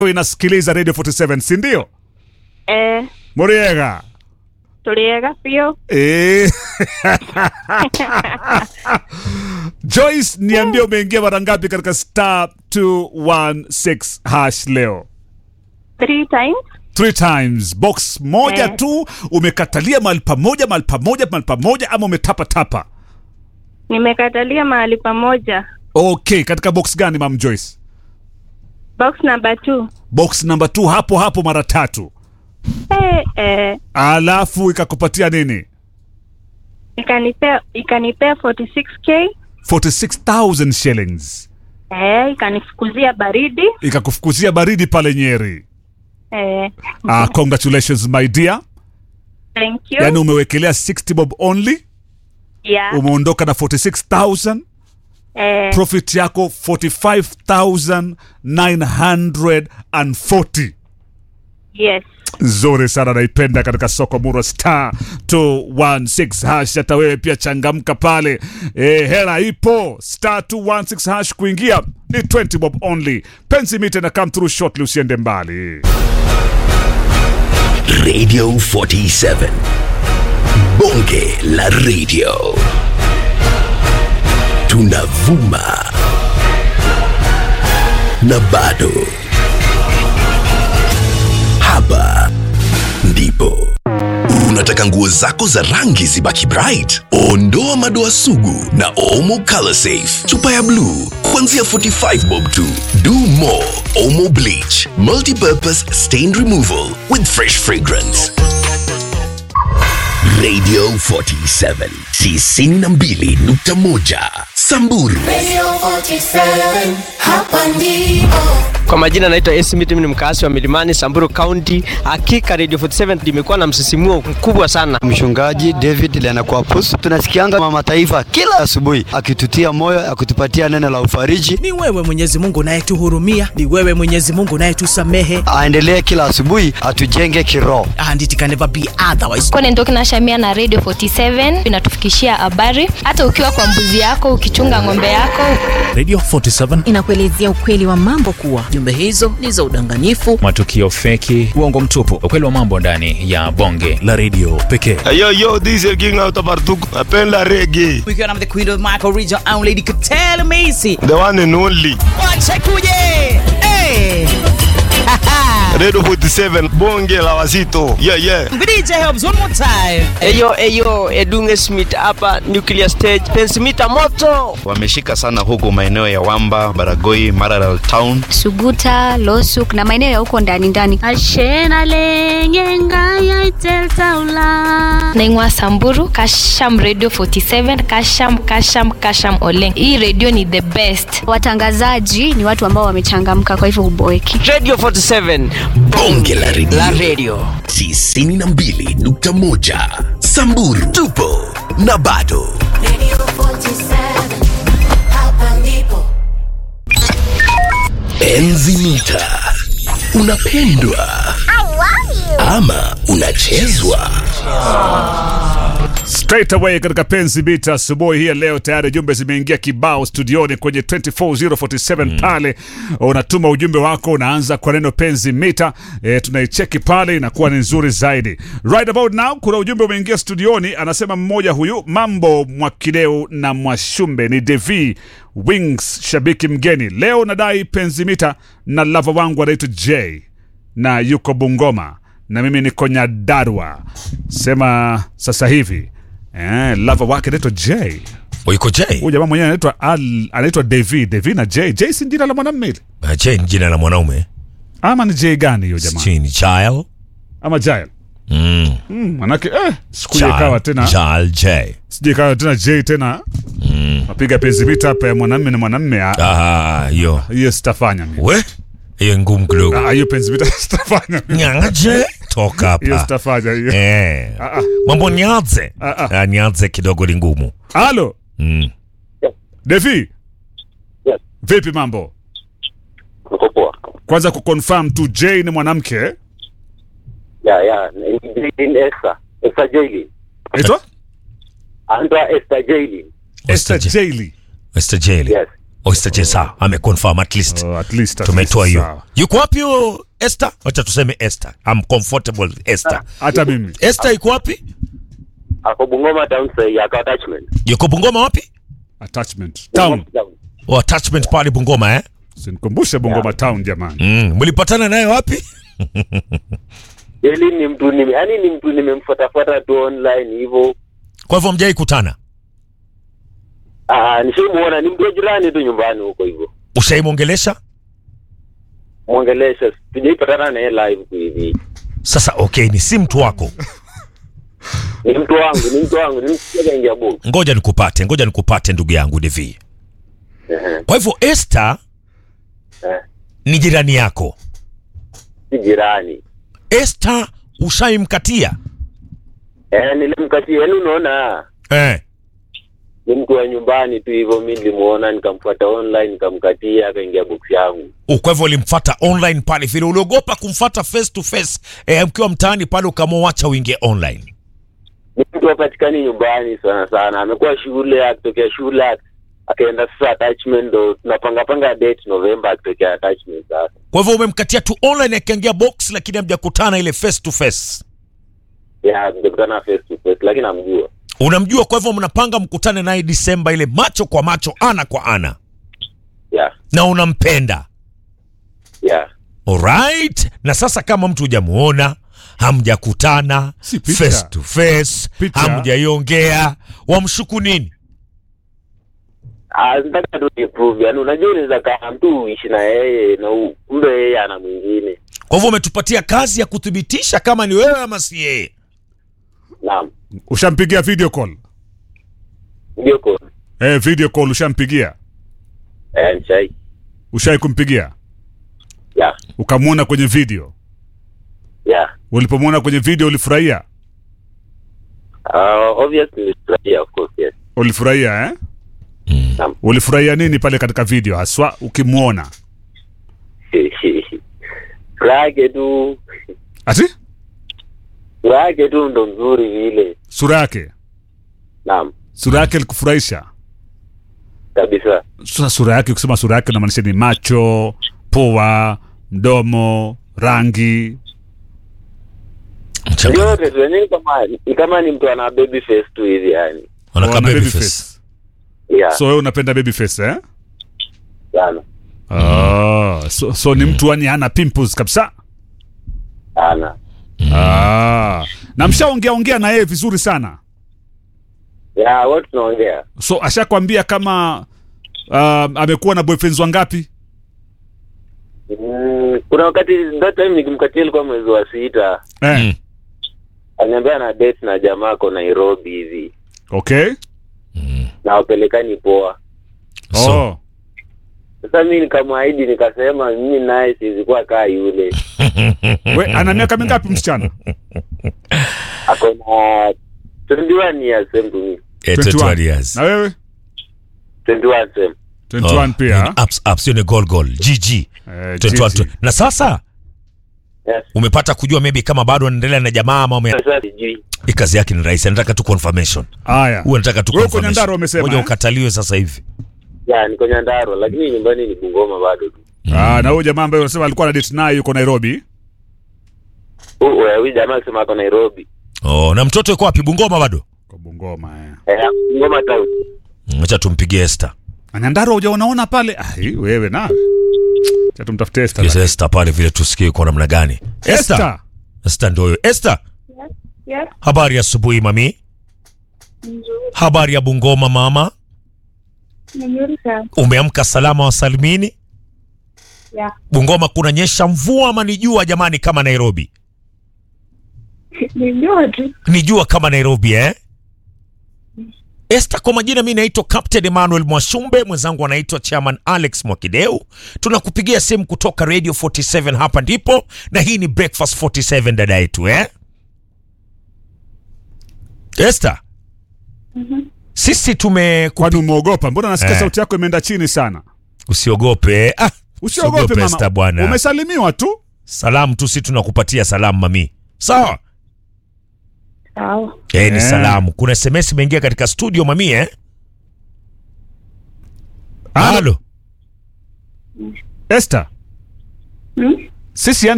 Inasikiliza Radio 47, si ndio? Muriega. Tuliega pio. Joyce, niambie umeingia mara ngapi katika star 216 hash leo? 3 times. 3 times. Box moja tu umekatalia mahali pamoja ama umetapa? Nimekatalia mahali pamoja. Okay, katika box gani Mam Joyce? Box number 2. Box number 2 hapo mara 3. Alafu ikakupatia nini? Ikanipea 46k. 46,000 shillings. Ikanifukuzia baridi. Ikakufukuzia baridi pale Nyeri. Congratulations my dear. Thank you. Yani umewekelea 60 bob only. Yeah. Umeondoka na 46,000. Profit yako 45,940. Yes. Nzuri sana, naipenda katika soko mura star 216 hash. Hata wewe pia changamka pale. Hela ipo. Star 216 hash kuingia ni 20 bob only. Pensi meter na come through shortly, usiende mbali. Radio 47. Bonge la radio. Tunavuma na bado hapa ndipo. Unataka nguo zako za rangi zibaki bright? Ondoa madoa sugu na Omo Color Safe. Chupa ya blue kuanzia 45 bob tu. Do more Omo Bleach, multi-purpose stain removal with fresh fragrance. Radio 47 92.1 Samburu. Radio 47 hapa ndipo. Kwa majina naitwa Esmith, mimi ni mkaasi wa Milimani, Samburu County. Hakika Radio 47 limekuwa na msisimuo mkubwa sana. Mchungaji David Lenakwapus, tunasikianga mama taifa kila asubuhi akitutia moyo, akitupatia neno la ufariji. Ni wewe Mwenyezi Mungu unayetuhurumia, ni wewe Mwenyezi Mungu unayetusamehe. Aendelee kila asubuhi atujenge kiroho. And it can never be otherwise. Kwa ndoki na Shamia na Radio 47 inatufikishia habari hata ukiwa kwa mbuzi yako, ukichunga ng'ombe yako. Radio 47 inakuelezea ukweli wa mambo kuwa jumbe hizo ni za udanganyifu, matukio feki, uongo mtupu. Ukweli wa mambo ndani ya bonge la radio pekee. Yo, this is King out of Artuk. Napenda reggae. We got the Queen of Michael Region and Lady Katela Macy. The one and only. Wacha kuje. Hey. Radio 47 bonge la wazito. Yeah. DJ helps one more time. Eyo Edunge Smith hapa Nuclear Stage. Pensimita moto. Wameshika sana huko maeneo ya Wamba, Baragoi, Maralal Town, Suguta, Losuk na maeneo ya huko ndani. Ashena lengenga ya iteltaula. Naingwa Samburu, Kasham Radio 47, Kasham Oleng. Hii radio ni the best. Watangazaji ni watu ambao wamechangamka, kwa hivyo huboeki. Radio 47 bonge la radio. La radio 92.1 Samburu. Tupo na bado. Radio 47 hapa ndipo. Enzi mita. Unapendwa ama unachezwa? Straight away katika Penzi Bita asubuhi hii leo tayari jumbe zimeingia kibao studioni kwenye 24047 pale. Unatuma ujumbe wako, unaanza kwa neno Penzi Mita, tunaicheki pale, inakuwa ni nzuri zaidi. Right about now kuna ujumbe umeingia studioni, anasema mmoja huyu, mambo Mwakideu na Mwashumbe, ni Devi Wings shabiki mgeni. Leo nadai Penzi Mita na lava wangu anaitwa J na yuko Bungoma na mimi niko Nyadarua. Sema sasa hivi lava wake anaitwa J. Uko J? Huyu jamaa mwenyewe anaitwa Devi na J. J si jina la mwanamume? J ni jina la mwanaume. Ama ni J gani hiyo jamaa? J ni Jail. Ama Jail. Manake sikuje kawa tena Jail J. Sije kawa tena J tena. Mapiga Penzi Bita hapa ya mwanamume na mwanamume. Hiyo. Hiyo sitafanya mimi. We? Hiyo ngumu kidogo. Hiyo Penzi Bita sitafanya mimi. Nyangaje? Toka hapa. Hiyo sitafanya hiyo. Mambo nianze. Nianze kidogo ni ngumu. Halo. Devi. Yes. Vipi mambo? Uko poa. Kwanza kuconfirm tu J ni mwanamke? Yeah. Ni Esther Jaili. Eto? Andra Esther Jaili. Esther Jaili. Esther Jaili. Yes. Oyster Jessa ameconfirm at least. Tumetoa hiyo. Yuko wapi huyo Esther? Acha tuseme Esther. I'm comfortable with Esther. Hata mimi. Esther yuko wapi? Ako Bungoma town sasa yako attachment. Yuko Bungoma wapi? Attachment town. Attachment pale Bungoma Sinikumbushe Bungoma town jamani. Mlipatana naye wapi? Yeye ni mtu nimemfuata tu online hivyo. Kwa hivyo mjai kutana? Nishamuona ni mtu jirani tu nyumbani huko hivyo. Ushaimongelesha? Mongelesha, tujaipatana naye live hivi. Sasa okay, ni si mtu wako. Ni mtu wangu, nimsikia ingia box. Ngoja nikupate ndugu yangu Devi. Kwa hivyo Esther ni jirani yako? Si jirani. Esther ushaimkatia? Nilimkatia, unaona? Ni mtu wa nyumbani tu hivyo, mimi nilimuona nikamfuata online nikamkatia akaingia box yangu. Kwa hivyo ulimfuata online pale vile, uliogopa kumfuata face to face mkiwa mtaani pale ukamwacha uingie online? Ni mtu wapatikani nyumbani sana. Amekuwa shule, akitokea shule akaenda sasa attachment, ndo tunapanga date November akitokea attachment sasa. Kwa hivyo umemkatia tu online akaingia box lakini hamjakutana ile face to face? Tumekutana face to face lakini namjua. Unamjua, kwa hivyo mnapanga mkutane naye Disemba ile macho kwa macho, ana kwa ana? Na unampenda? Alright. Na sasa kama mtu hujamuona, hamjakutana face to face, hamjaiongea, wamshuku nini? Nataka tu improve. Yaani unajua unaweza kama mtu uishi na yeye na kumbe yeye ana mwingine. Kwa hivyo umetupatia kazi ya kuthibitisha kama ni wewe ama si yeye? Naam. Ushampigia video call? Video call ushampigia? Nishai. Ushai kumpigia? Ukamuona kwenye video? Ulipomwona kwenye video ulifurahia? Obviously of course, yes. Ulifurahia Ulifurahia nini pale katika video haswa ukimuona? Rage tu. Ati? Rage tu ndo nzuri vile. Sura yake? Naam. Sura yake ilikufurahisha? Kabisa. Sasa sura yake, ukisema sura yake unamaanisha ni macho, pua, mdomo, rangi? Yote tu, kama ni mtu ana baby face tu hivi yani. Ana baby face. So wewe unapenda baby face Sana. So ni mtu wani hana pimples kabisa? Ana. Na mshaongea na yeye vizuri sana? Wote tunaongea. So ashakwambia kama amekuwa na boyfriends wangapi? Kuna wakati that time nikimkatia ilikuwa mwezi wa 6. Ananiambia na date na jamaa kwa Nairobi hivi. Okay. Na wapelekani poa. Sasa mimi nikamwahidi nikasema mimi naye sizikuwa kaa yule. Wewe ana miaka mingapi msichana? Ako na 21 years same to me. 21 years. Na wewe? 21 same. 21 pia. Ups ni goal. GG. 21. Na sasa? Umepata kujua maybe kama bado anaendelea na jamaa ama kazi yake ni rahisi, nataka tu confirmation. Haya. Wewe unataka tu confirmation. Wewe Nyandarua umesema. Ngoja ukataliwe sasa hivi. Niko Nyandarua lakini nyumbani ni Bungoma bado tu. Na huyo jamaa ambaye unasema alikuwa na date naye yuko Nairobi? Huyo jamaa anasema ako Nairobi. Na mtoto yuko wapi? Bungoma bado? Kwa Bungoma Bungoma town. Acha tumpigie Esther. Nyandarua hujaona pale? Wewe na. Acha tumtafute Esther. Yes, Esther pale vile tusikie kwa namna gani. Esther ndio huyo. Esther. Yes. Habari ya asubuhi mami. Habari ya Bungoma mama. Nzuri sana. Umeamka salama wa salimini? Bungoma kunanyesha mvua ama ni jua jamani kama Nairobi? Ni jua tu. Ni jua kama Nairobi Esther, kwa majina mimi naitwa Captain Emmanuel Mwashumbe, mwenzangu anaitwa Chairman Alex Mwakideu. Tunakupigia simu kutoka Radio 47 hapa ndipo, na hii ni Breakfast 47 dada yetu Esther. Sisi kwani umeogopa? Mbona nasikia sauti yako imeenda chini sana? Usiogope. Usiogope mama. Esther bwana. Umesalimiwa tu. Salamu tu, sisi tunakupatia salamu mami. Sawa? Sawa. Ni salamu. Kuna SMS imeingia katika studio mami Halo. Esther. Sisi